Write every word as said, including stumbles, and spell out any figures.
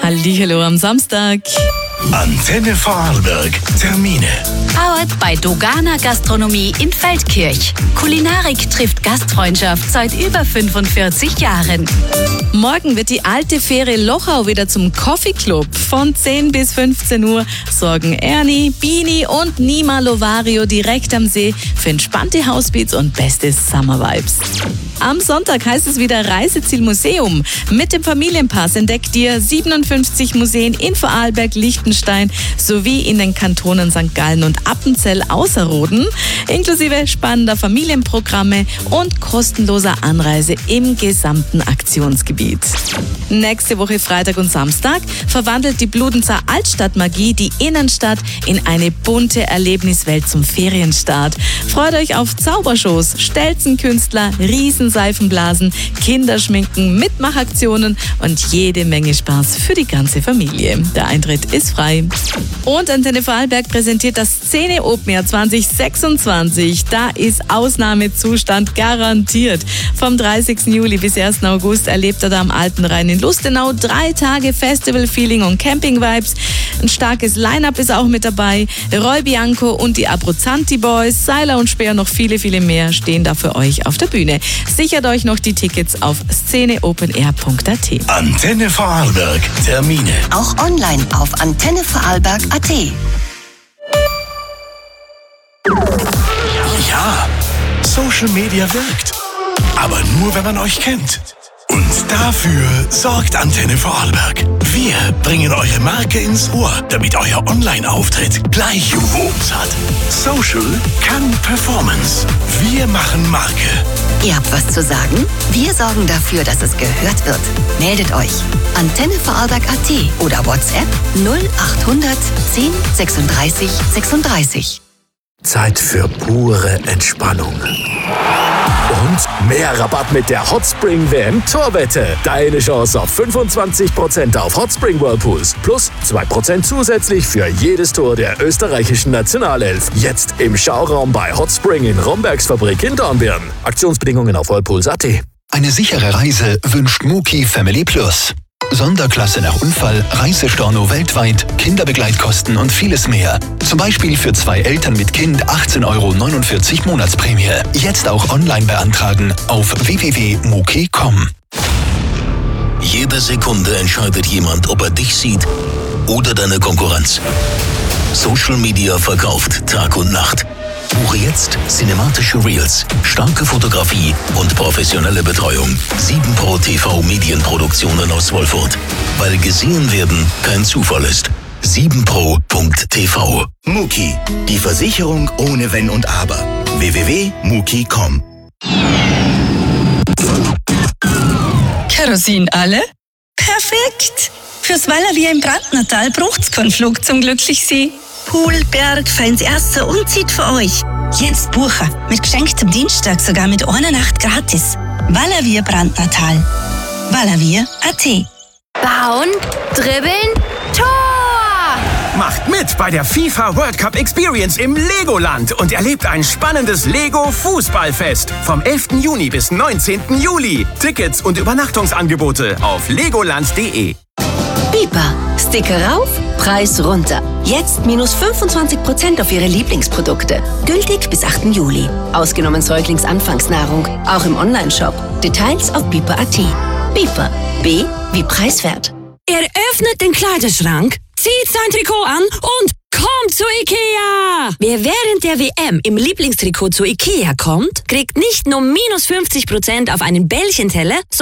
Hallihallo am Samstag. Antenne Vorarlberg. Termine. Powered by Dogana Gastronomie in Feldkirch. Kulinarik trifft Gastfreundschaft seit über fünfundvierzig Jahren. Morgen wird die alte Fähre Lochau wieder zum Coffee Club. Von zehn bis fünfzehn Uhr sorgen Ernie, Bini und Nima Lovario direkt am See für entspannte Housebeats und beste Summer Vibes. Am Sonntag heißt es wieder Reiseziel Museum. Mit dem Familienpass entdeckt ihr siebenundfünfzig Museen in Vorarlberg, Liechtenstein sowie in den Kantonen Sankt Gallen und Appenzell Ausserrhoden, inklusive spannender Familienprogramme und kostenloser Anreise im gesamten Aktionsgebiet. Nächste Woche Freitag und Samstag verwandelt die Bludenzer Altstadtmagie die Innenstadt in eine bunte Erlebniswelt zum Ferienstart. Freut euch auf Zaubershows, Stelzenkünstler, Riesenseifenblasen, Kinderschminken, Mitmachaktionen und jede Menge Spaß für die ganze Familie. Der Eintritt ist frei. Und Antenne Vorarlberg präsentiert das Szene Open Air zwanzig sechsundzwanzig. Da ist Ausnahmezustand garantiert. Vom dreißigsten Juli bis ersten August erlebt er da am Alten Rhein in Lustenau drei Tage Festival-Feeling und Camping-Vibes. Ein starkes Line-Up ist auch mit dabei. Roy Bianco und die Abruzzanti Boys, Seiler und Speer, noch viele, viele mehr stehen da für euch auf der Bühne. Sichert euch noch die Tickets auf szene open air punkt a t. Antenne Vorarlberg. Termine. Auch online auf antenne vorarlberg punkt a t. Ja, Social Media wirkt. Aber nur, wenn man euch kennt. Und dafür sorgt Antenne Vorarlberg. Wir bringen eure Marke ins Ohr, damit euer Online-Auftritt gleich Wumms hat. Social kann Performance. Wir machen Marke. Ihr habt was zu sagen? Wir sorgen dafür, dass es gehört wird. Meldet euch. antenne vorarlberg punkt a t oder WhatsApp null achthundert zehn sechsunddreißig sechsunddreißig. Zeit für pure Entspannung. Und mehr Rabatt mit der Hotspring W M Torwette. Deine Chance auf fünfundzwanzig Prozent auf Hotspring Whirlpools plus zwei Prozent zusätzlich für jedes Tor der österreichischen Nationalelf. Jetzt im Schauraum bei Hotspring in Rombergsfabrik in Dornbirn. Aktionsbedingungen auf whirlpools punkt a t. Eine sichere Reise wünscht Muki Family Plus. Sonderklasse nach Unfall, Reisestorno weltweit, Kinderbegleitkosten und vieles mehr. Zum Beispiel für zwei Eltern mit Kind achtzehn Euro neunundvierzig Monatsprämie. Jetzt auch online beantragen auf w w w punkt muki punkt com. Jede Sekunde entscheidet jemand, ob er dich sieht oder deine Konkurrenz. Social Media verkauft Tag und Nacht. Buche jetzt cinematische Reels, starke Fotografie und professionelle Betreuung. sieben Pro T V Medienproduktionen aus Wolfurt. Weil gesehen werden kein Zufall ist. sieben pro punkt t v. Muki, die Versicherung ohne Wenn und Aber. w w w punkt muki punkt com. Kerosin alle? Perfekt! Fürs Valavier im Brandnertal braucht's keinen Flug zum Glücklichsee. Pool, Berg, feins Erste und zieht für euch. Jetzt buchen. Mit geschenktem Dienstag sogar mit einer Nacht gratis. Valavier Brandnertal. Valavier punkt a t. Bauen, dribbeln, Tor! Macht mit bei der FIFA World Cup Experience im Legoland und erlebt ein spannendes Lego-Fußballfest vom elften Juni bis neunzehnten Juli. Tickets und Übernachtungsangebote auf legoland punkt de. Bipa. Sticker rauf, Preis runter. Jetzt minus fünfundzwanzig Prozent auf Ihre Lieblingsprodukte. Gültig bis achten Juli. Ausgenommen Säuglingsanfangsnahrung. Auch im Onlineshop. Details auf bipa punkt a t. Bipa. B wie preiswert. Er öffnet den Kleiderschrank, zieht sein Trikot an und kommt zu Ikea! Wer während der W M im Lieblingstrikot zu Ikea kommt, kriegt nicht nur minus fünfzig Prozent auf einen Bällchenteller,